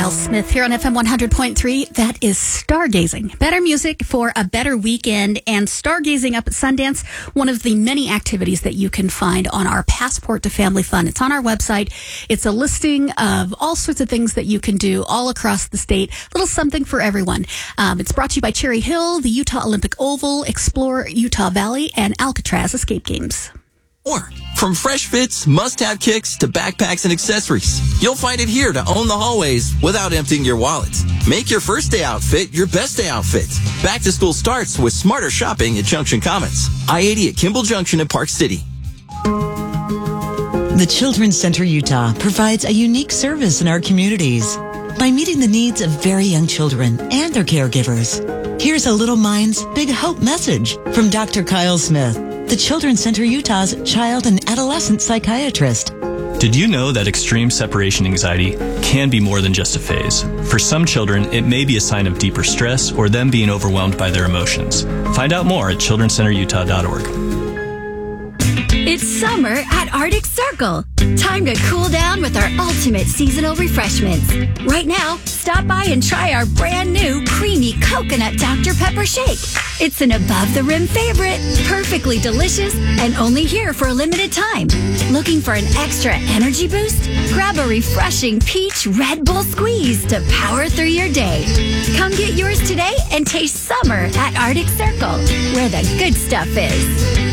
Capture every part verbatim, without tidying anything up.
Kyle Smith here on F M one hundred point three. That is Stargazing. Better music for a better weekend, and Stargazing up at Sundance, one of the many activities that you can find on our Passport to Family Fun. It's on our website. It's a listing of all sorts of things that you can do all across the state. A little something for everyone. Um, it's brought to you by Cherry Hill, the Utah Olympic Oval, Explore Utah Valley, and Alcatraz Escape Games. Or from fresh fits, must-have kicks to backpacks and accessories, you'll find it here to own the hallways without emptying your wallet. Make your first day outfit your best day outfit. Back to school starts with smarter shopping at Junction Commons, I eighty at Kimball Junction in Park City. The Children's Center Utah provides a unique service in our communities by meeting the needs of very young children and their caregivers. Here's a Little Minds Big Hope message from Doctor Kyle Smith, the Children's Center Utah's child and adolescent psychiatrist. Did you know that extreme separation anxiety can be more than just a phase? For some children, it may be a sign of deeper stress or them being overwhelmed by their emotions. Find out more at children center utah dot org. It's summer at Arctic Circle. Time to cool down with our ultimate seasonal refreshments. Right now, stop by and try our brand new creamy coconut Doctor Pepper shake. It's an above-the-rim favorite, perfectly delicious, and only here for a limited time. Looking for an extra energy boost? Grab a refreshing peach Red Bull squeeze to power through your day. Come get yours today and taste summer at Arctic Circle, where the good stuff is.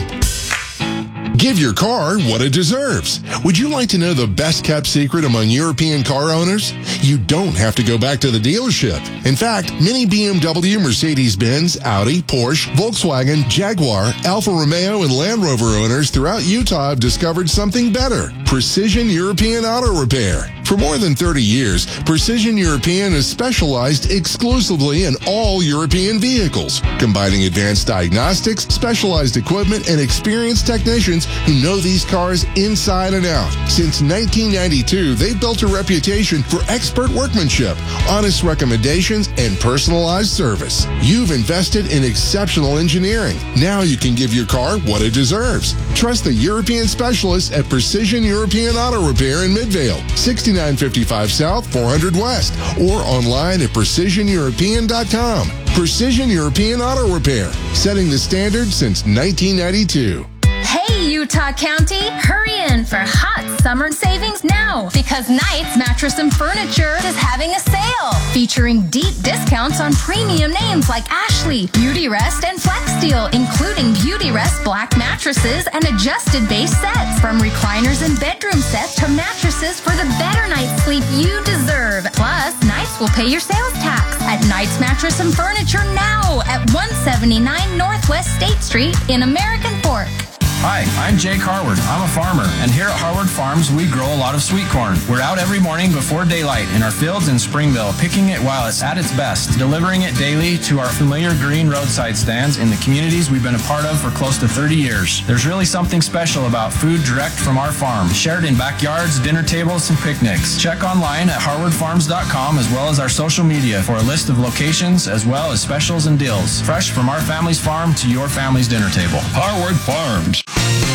Give your car what it deserves. Would you like to know the best-kept secret among European car owners? You don't have to go back to the dealership. In fact, many B M W, Mercedes-Benz, Audi, Porsche, Volkswagen, Jaguar, Alfa Romeo, and Land Rover owners throughout Utah have discovered something better: Precision European Auto Repair. For more than thirty years, Precision European has specialized exclusively in all European vehicles, combining advanced diagnostics, specialized equipment, and experienced technicians who know these cars inside and out. Since nineteen ninety-two, they've built a reputation for expert workmanship, honest recommendations, and personalized service. You've invested in exceptional engineering. Now you can give your car what it deserves. Trust the European specialists at Precision European Auto Repair in Midvale, sixty-nine fifty-five South, four hundred West, or online at precision european dot com. Precision European Auto Repair, setting the standard since nineteen ninety-two. Hey, Utah County, hurry in for hot summer savings now, because Knight's Mattress and Furniture is having a sale featuring deep discounts on premium names like Ashley, Beauty Rest, and FlexSteel, including Beauty Rest black mattresses and adjusted base sets. From recliners and bedroom sets to mattresses for the better night's sleep you deserve. Plus, Knight's will pay your sales tax at Knight's Mattress and Furniture now at one seventy-nine Northwest State Street in American Fork. Hi, I'm Jake Harward. I'm a farmer, and here at Harward Farms, we grow a lot of sweet corn. We're out every morning before daylight in our fields in Springville, picking it while it's at its best, delivering it daily to our familiar green roadside stands in the communities we've been a part of for close to thirty years. There's really something special about food direct from our farm, shared in backyards, dinner tables, and picnics. Check online at harward farms dot com as well as our social media for a list of locations as well as specials and deals. Fresh from our family's farm to your family's dinner table. Harward Farms.